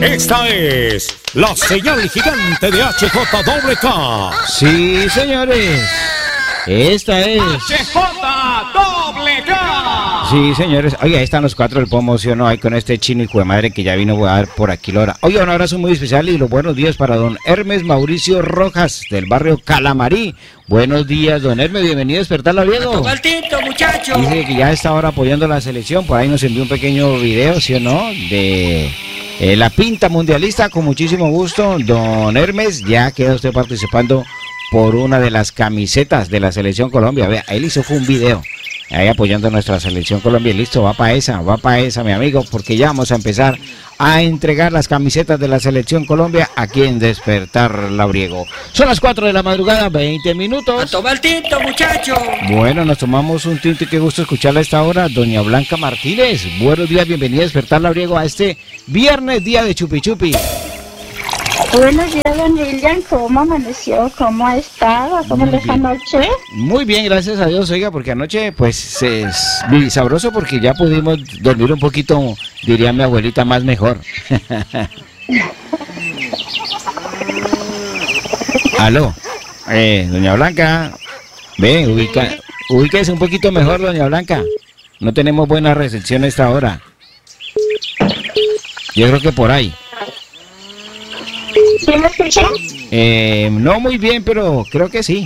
Esta es la señal gigante de HJWK. Sí, señores. Esta es HJWK. Sí, señores. Oye, ahí están los cuatro del Pomociono ahí con este chino hijo de madre que ya vino a dar por aquí la hora. Oye, un abrazo muy especial y los buenos días para don Hermes Mauricio Rojas del barrio Calamarí. Buenos días, don Hermes, bienvenido a Despertar Labriego. Tito, muchacho. Dice que ya está ahora apoyando la selección, por ahí nos envió un pequeño video, ¿sí o no? De la pinta mundialista, con muchísimo gusto. Don Hermes, ya queda usted participando por una de las camisetas de la Selección Colombia. Vea, él hizo fue un video ahí apoyando a nuestra Selección Colombia. Y listo, va para esa, mi amigo, porque ya vamos a empezar a entregar las camisetas de la Selección Colombia aquí en Despertar Labriego. Son las 4 de la madrugada, 20 minutos. A tomar tinto, muchacho. Bueno, nos tomamos un tinto y qué gusto escucharla a esta hora, doña Blanca Martínez. Buenos días, bienvenida a Despertar Labriego a este viernes, día de Chupi Chupi. Buenos días, don William, ¿cómo amaneció? ¿Cómo ha estado? ¿Cómo le fue anoche? Muy bien, gracias a Dios, oiga, porque anoche pues es muy sabroso porque ya pudimos dormir un poquito, diría mi abuelita, más mejor. Aló, doña Blanca, ve, ubíquese un poquito mejor, doña Blanca. No tenemos buena recepción a esta hora. Yo creo que por ahí. ¿Sí me escuchan? No muy bien, pero creo que sí.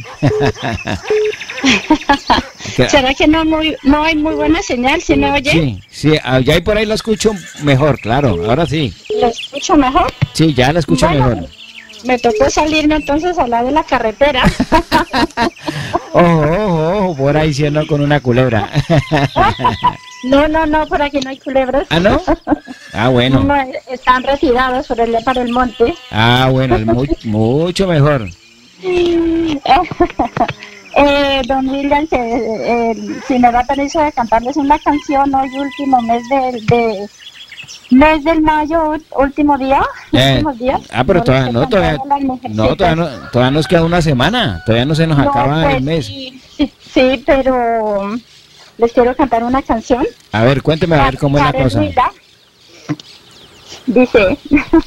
¿Será que no hay muy buena señal? ¿Sí me oye? Sí, ya y por ahí la escucho mejor, claro, ahora sí. ¿La escucho mejor? Sí, ya la escucho mejor. Me tocó salirme entonces a la de la carretera. Ojo, por ahí siendo con una culebra. No, por aquí no hay culebras. ¿Ah, no? Ah, bueno. No, están retirados para el monte. Ah, bueno, es mucho mejor. Don William, si me da permiso de cantarles una canción hoy último mes del mayo, último día. Últimos días. Pero todavía nos queda una semana, todavía no se nos acaba pues, el mes. Sí, pero les quiero cantar una canción. A ver, cuénteme a ver cómo es la cosa. Dice,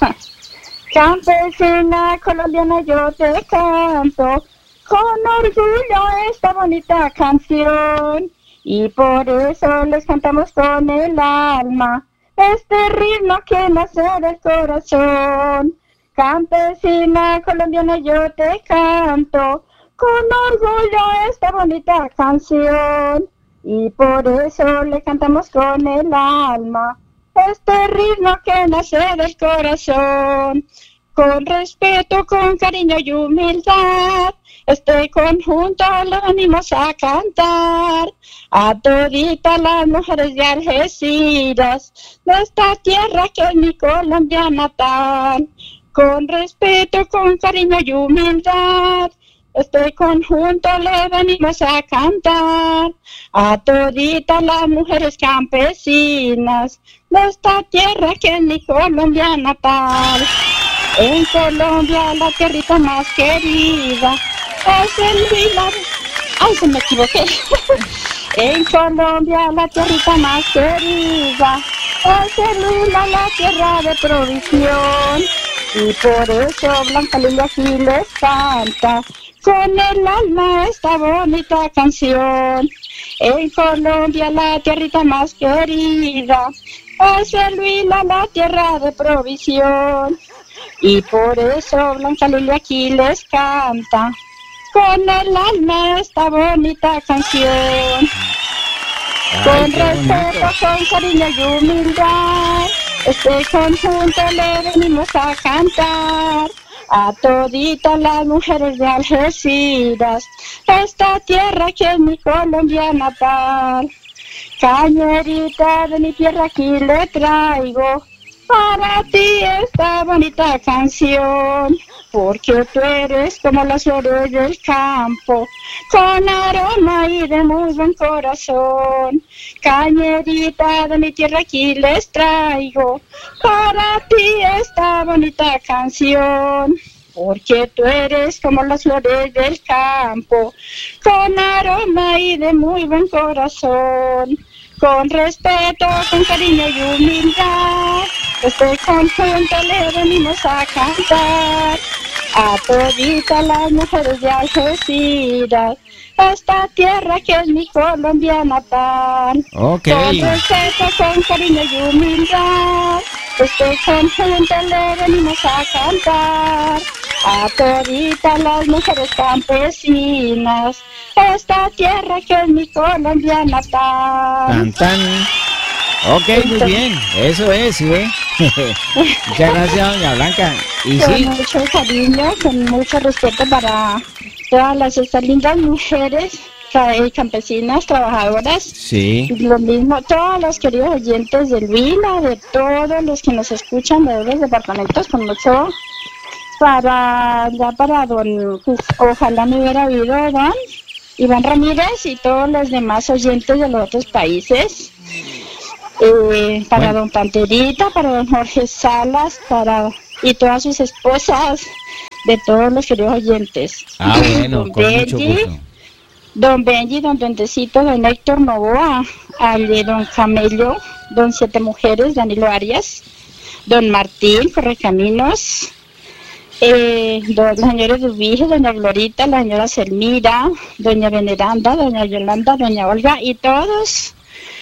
campesina colombiana, yo te canto con orgullo esta bonita canción, y por eso les cantamos con el alma este ritmo que nace del corazón. Campesina colombiana, yo te canto con orgullo esta bonita canción, y por eso le cantamos con el alma este ritmo que nace del corazón. Con respeto, con cariño y humildad, este conjunto le venimos a cantar a toditas las mujeres de Algeciras, de esta tierra que es mi Colombia natal. Con respeto, con cariño y humildad, este conjunto le venimos a cantar a toditas las mujeres campesinas de esta tierra que es mi Colombia natal. En Colombia la tierrita más querida es el Huila. ¡Ay, se me equivoqué! En Colombia la tierrita más querida es el Huila, la tierra de provisión. Y por eso Blanca Lilia aquí les canta con el alma esta bonita canción. En Colombia la tierrita más querida es el Huila, la tierra de provisión. Y por eso Blanca Lilia aquí les canta con el alma esta bonita canción. Con respeto, con cariño y humildad, este conjunto le venimos a cantar a toditas las mujeres de Algeciras, esta tierra que es mi Colombia natal. Cañerita de mi tierra aquí le traigo para ti esta bonita canción, porque tú eres como las flores del campo, con aroma y de muy buen corazón. Cañerita de mi tierra aquí les traigo para ti esta bonita canción, porque tú eres como las flores del campo, con aroma y de muy buen corazón. Con respeto, con cariño y humildad, este conjunto le venimos a cantar a toditas las mujeres de Algeciras, esta tierra que es mi Colombia natal. Ok. Con respeto, con cariño y humildad, este conjunto le venimos a cantar a toditas las mujeres campesinas, esta tierra que es mi Colombia natal. Tan, tan. Ok, muy bien. Eso es, ¿sí ve? Muchas gracias, doña Blanca. Y Con sí, mucho cariño, con mucho respeto para todas estas lindas mujeres campesinas, trabajadoras. sí. Lo mismo, todos los queridos oyentes del Huila, de todos los que nos escuchan de los departamentos, con mucho para don, pues, ojalá me hubiera oído don Iván Ramírez y todos los demás oyentes de los otros países. Para Bueno. don Panterita, para don Jorge Salas, y todas sus esposas, de todos los queridos oyentes. Ah, bueno, Don con mucho Benji, gusto. Don Benji, don Duendecito, don Héctor Novoa, al de don Camello, don Siete Mujeres, Danilo Arias, don Martín Correcaminos, los señores Dubiges, doña Glorita, la señora Selmira, doña Veneranda, doña Yolanda, doña Olga y todos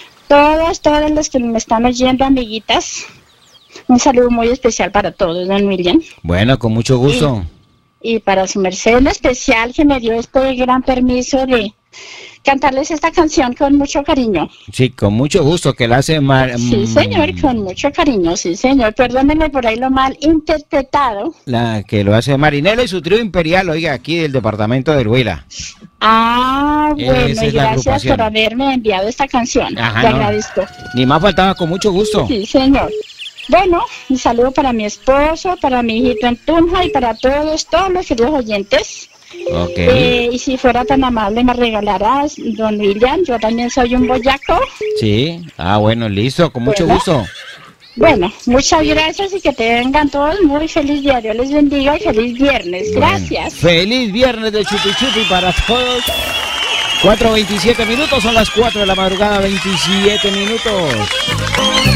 los que me están oyendo, amiguitas. Un saludo muy especial para todos, don William. Bueno, con mucho gusto. Y para su merced en especial que me dio este gran permiso de cantarles esta canción con mucho cariño. Sí, con mucho gusto, que la hace Sí, señor, con mucho cariño, sí, señor. Perdónenme por ahí lo mal interpretado. la que lo hace Marinela y su trío imperial, oiga, aquí del departamento del Huila. Ah, Esa bueno, es y la gracias agrupación. por haberme enviado esta canción. Ajá, Te no. agradezco. Ni más faltaba, con mucho gusto. Sí, señor. Bueno, un saludo para mi esposo, para mi hijito en Tunja y para todos los queridos oyentes. Ok. Y si fuera tan amable me regalarás, don William, yo también soy un boyaco. Sí. Ah, bueno, listo, con mucho Bueno. gusto. Bueno, muchas gracias y que tengan todos muy feliz día. Dios les bendiga y feliz viernes. Bueno, Gracias. feliz viernes de Chupi Chupi para todos. 4:27 minutos, son las 4 de la madrugada, 27 minutos.